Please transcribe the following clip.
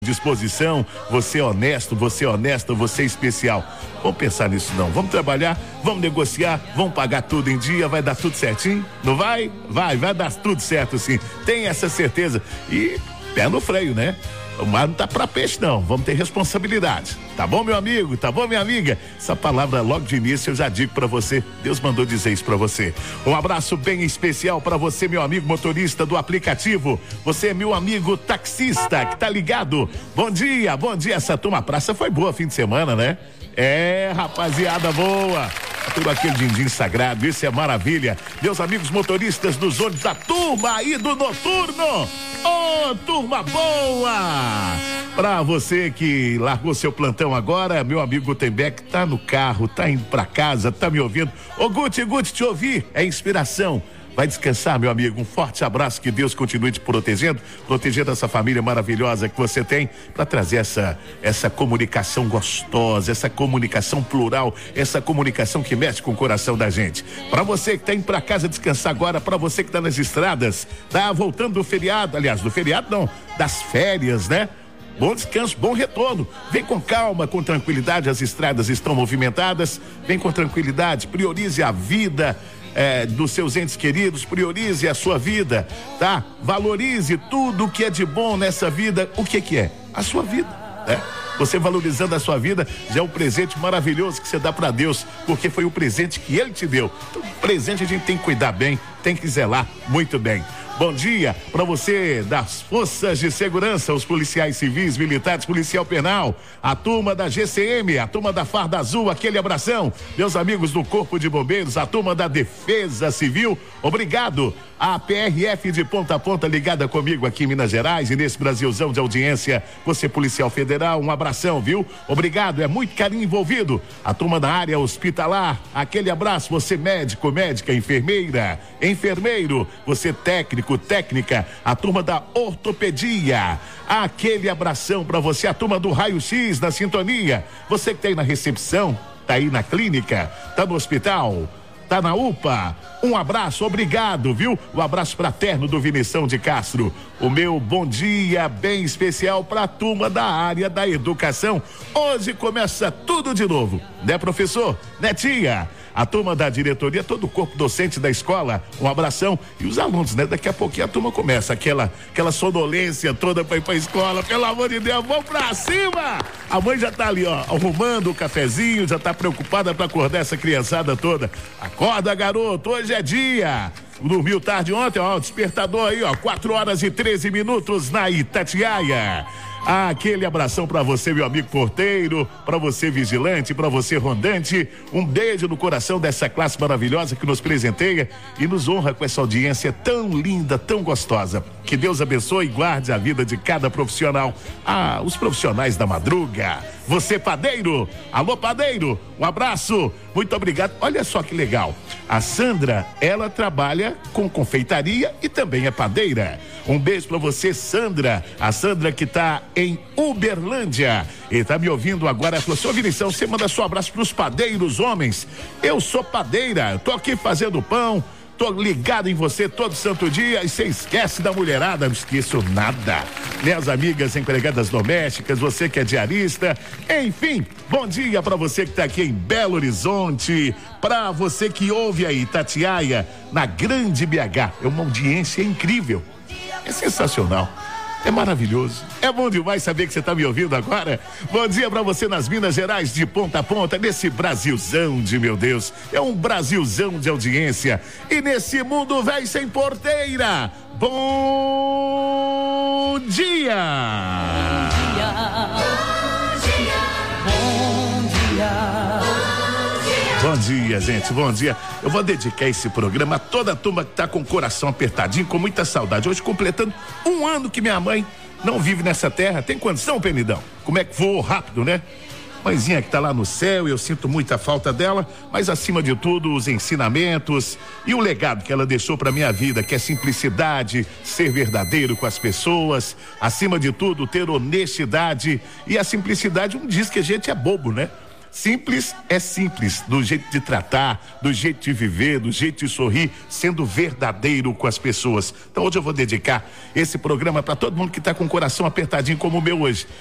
disposição, você é honesto, você é honesta, você é especial. Vamos pensar nisso não, vamos trabalhar, vamos negociar, vamos pagar tudo em dia, vai dar tudo certinho, não vai? Vai dar tudo certo sim, tem essa certeza e pé no freio, né? O mar não tá pra peixe não, vamos ter responsabilidade, tá bom meu amigo, tá bom minha amiga? Essa palavra logo de início eu já digo pra você, Deus mandou dizer isso pra você. Um abraço bem especial pra você, meu amigo motorista do aplicativo, você é meu amigo taxista que tá ligado, bom dia, essa turma praça foi boa fim de semana, né? É, rapaziada boa, tudo aquele din-din sagrado, isso é maravilha. Meus amigos motoristas dos ônibus, da turma aí do noturno, ô, turma boa! Pra você que largou seu plantão agora, meu amigo Gutenberg tá no carro, tá indo pra casa, tá me ouvindo. Ô Guti, te ouvir é inspiração. Vai descansar, meu amigo, um forte abraço, que Deus continue te protegendo essa família maravilhosa que você tem, para trazer essa comunicação gostosa, essa comunicação plural, essa comunicação que mexe com o coração da gente. Para você que tá indo para casa descansar agora, para você que tá nas estradas, tá voltando do feriado, aliás, do feriado não, das férias, né? Bom descanso, bom retorno. Vem com calma, com tranquilidade, as estradas estão movimentadas. Vem com tranquilidade, priorize a vida dos seus entes queridos, priorize a sua vida, tá? Valorize tudo que é de bom nessa vida. O que é? A sua vida, né? Você valorizando a sua vida já é um presente maravilhoso que você dá para Deus, porque foi o presente que Ele te deu. Então, presente a gente tem que cuidar bem, tem que zelar muito bem. Bom dia para você das forças de segurança, os policiais civis, militares, policial penal, a turma da GCM, a turma da Farda Azul, aquele abração, meus amigos do Corpo de Bombeiros, a turma da Defesa Civil, obrigado. A PRF de ponta a ponta ligada comigo aqui em Minas Gerais e nesse Brasilzão de audiência, você policial federal, um abração, viu? Obrigado, é muito carinho envolvido. A turma da área hospitalar, aquele abraço, você médico, médica, enfermeira, enfermeiro, você técnico, técnica, a turma da ortopedia, aquele abração para você, a turma do raio-x na sintonia, você que tá aí na recepção, tá aí na clínica, tá no hospital, tá na UPA, um abraço, obrigado, viu? Um abraço fraterno do Vinição de Castro. O meu bom dia bem especial pra turma da área da educação. Hoje começa tudo de novo, né, professor? Né, tia? A turma da diretoria, todo o corpo docente da escola, um abração. E os alunos, né? Daqui a pouquinho a turma começa aquela sonolência toda pra ir pra escola, pelo amor de Deus, vamos pra cima! A mãe já tá ali, ó, arrumando o cafezinho, já tá preocupada pra acordar essa criançada toda. Acorda, garoto, hoje é dia. Dormiu tarde ontem, ó, o despertador aí, ó, 4h13 na Itatiaia. Aquele abração pra você, meu amigo porteiro, pra você vigilante, pra você rondante, um beijo no coração dessa classe maravilhosa que nos presenteia e nos honra com essa audiência tão linda, tão gostosa. Que Deus abençoe e guarde a vida de cada profissional. Os profissionais da madruga, você padeiro, alô padeiro, um abraço, muito obrigado. Olha só que legal, a Sandra, ela trabalha com confeitaria e também é padeira. Um beijo pra você, Sandra, a Sandra que tá em Uberlândia e tá me ouvindo agora. Ela falou: seu Vinição, você manda só abraço pros padeiros homens. Eu sou padeira, tô aqui fazendo pão, tô ligado em você todo santo dia e você esquece da mulherada. Não esqueço nada. Minhas amigas empregadas domésticas, você que é diarista, enfim, bom dia pra você que tá aqui em Belo Horizonte, pra você que ouve aí Itatiaia, na Grande BH, é uma audiência incrível, é sensacional. É maravilhoso, é bom demais saber que você está me ouvindo agora. Bom dia para você nas Minas Gerais, de ponta a ponta, nesse Brasilzão de meu Deus, é um Brasilzão de audiência, e nesse mundo velho sem porteira, bom dia! Bom dia! Bom dia, gente, bom dia. Eu vou dedicar esse programa a toda a turma que tá com o coração apertadinho, com muita saudade. Hoje completando 1 ano que minha mãe não vive nessa terra. Tem condição, Penidão? Como é que voou rápido, né? Mãezinha que tá lá no céu, eu sinto muita falta dela, mas acima de tudo os ensinamentos e o legado que ela deixou pra minha vida, que é simplicidade, ser verdadeiro com as pessoas, acima de tudo ter honestidade. E a simplicidade não diz que a gente é bobo, né? Simples é simples, do jeito de tratar, do jeito de viver, do jeito de sorrir, sendo verdadeiro com as pessoas. Então hoje eu vou dedicar esse programa para todo mundo que está com o coração apertadinho como o meu hoje.